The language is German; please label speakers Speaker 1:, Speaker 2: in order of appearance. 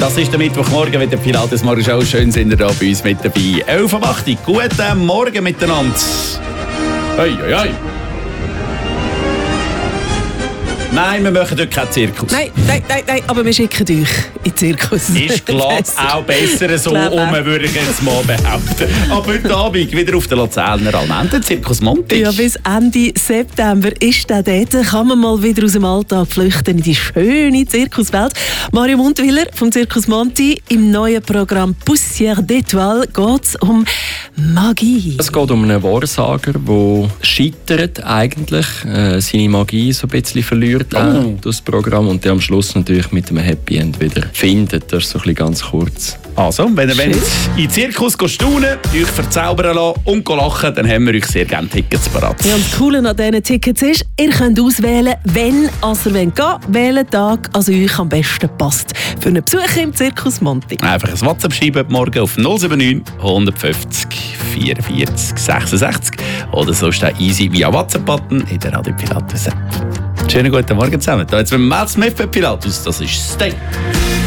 Speaker 1: Das ist der Mittwochmorgen mit der Pilates Morgenshow. Schön sind ihr da bei uns mit dabei. 11:08 Uhr. Guten Morgen miteinander. Hoi, hoi, hoi. Nein, wir machen dort keinen Zirkus.
Speaker 2: Nein, aber wir schicken euch in den Zirkus.
Speaker 1: Ist glaube auch besser so, würde ich jetzt mal behaupten. Aber heute Abend wieder auf der Luzerner Almende, Zirkus Monti.
Speaker 2: Ja, bis Ende September ist der dort. Kann man mal wieder aus dem Alltag flüchten in die schöne Zirkuswelt. Mario Muntwiller vom Zirkus Monti. Im neuen Programm Poussière d'Étoile geht es um Magie.
Speaker 3: Es geht um einen Wahrsager, der scheitert eigentlich, seine Magie so ein bisschen verliert durch das Programm und dann am Schluss natürlich mit einem Happy End wieder findet. Das ist so ein bisschen ganz kurz.
Speaker 1: Also, wenn ihr in den Zirkus staunen, euch verzaubern lassen und lachen, dann haben wir euch sehr gerne Tickets parat.
Speaker 2: Ja, und das Coole an diesen Tickets ist, ihr könnt auswählen, wenn ihr gehen wollt, welchen Tag euch am besten passt. Für einen Besuch im Zirkus Monti.
Speaker 1: Einfach ein WhatsApp schreiben morgen auf 079 150 44 66 oder sonst auch easy via WhatsApp-Button in der Radio Pilatus App. Schönen guten Morgen zusammen. Da jetzt mit Matt Smith bei Pilatus, das ist Stay.